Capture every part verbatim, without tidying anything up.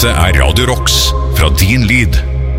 Dette er Radio Rocks fra din lyd.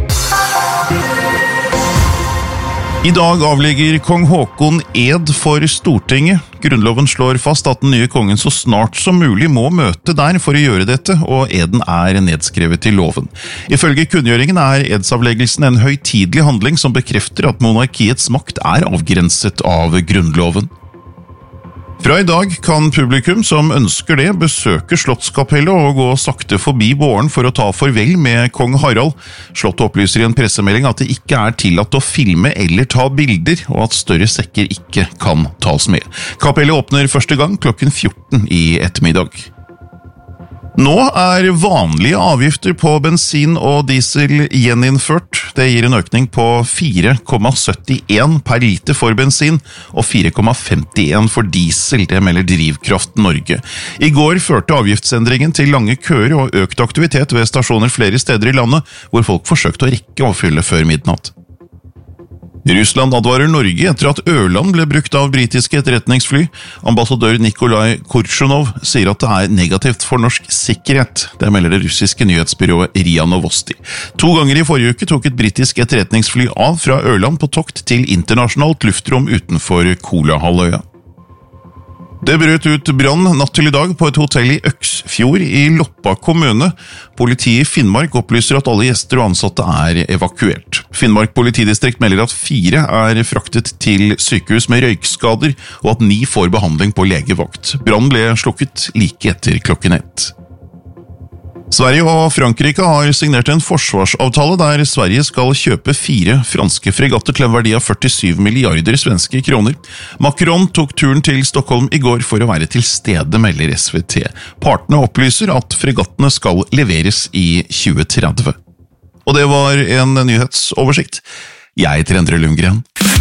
I dag avlegger kong Håkon ed for Stortinget. Grunnloven slår fast at den nye kongen så snart som mulig må møte der for å gjøre dette, og eden er nedskrevet i loven. Ifølge kunngjøringen er edsavleggelsen en høytidelig handling som bekrefter at monarkiets makt er avgrenset av Grunnloven. Fra i dag kan publikum som ønsker det besøke Slottskapellet og gå sakte forbi båren for å ta farvel med kong Harald. Slottet opplyser i en pressemelding at det ikke er tillatt å filme eller ta bilder, og at større sekker ikke kan tas med. Kapellet åpner første gang klokken fjorten i ettermiddag. Nå er vanlige avgifter på bensin og diesel gjeninnført. Det gir en økning på fire komma syttien per liter for bensin og fire komma femtien for diesel, det melder Drivkraft Norge. I går førte avgiftsendringen til lange køer og økt aktivitet ved stasjoner flere steder i landet, hvor folk forsøkte å rekke å fylle før midnatt. Russland advarer Norge etter at Ørland ble brukt av britiske etterretningsfly. Ambassadør Nikolai Korshunov sier at det er negativt for norsk sikkerhet. Det melder det russiske nyhetsbyrået RIA Novosti. To ganger i forrige uke tok et britisk etterretningsfly av fra Ørland på tokt til internasjonalt luftrom utenfor Kolahalvøya. Det brøt ut brann natt til i dag på et hotell i Øksfjord i Loppa kommune. Politiet i Finnmark opplyser at alle gjester og ansatte er evakuert. Finnmark politidistrikt melder at fire er fraktet til sykehus med røykskader, og at ni får behandling på legevakt. Brannen ble slukket like etter klokken ett. Sverige og Frankrike har signert en forsvarsavtale der Sverige skal kjøpe fire franske fregatter til en verdi av førtisju milliarder svenske kroner. Macron tok turen til Stockholm i går for å være til stede, melder S V T. Partene opplyser at fregattene skal leveres i tjue tretti. Og det var en nyhetsoversikt. Jeg heter Endre Lundgren.